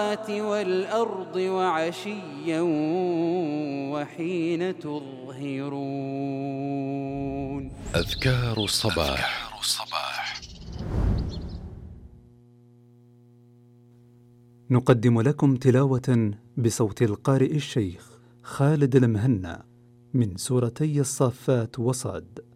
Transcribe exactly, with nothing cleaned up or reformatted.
والأرض وعشيا وحين تظهرون. أذكار الصباح. نقدم لكم تلاوة بصوت القارئ الشيخ خالد المهنا من سورتي الصافات وصاد.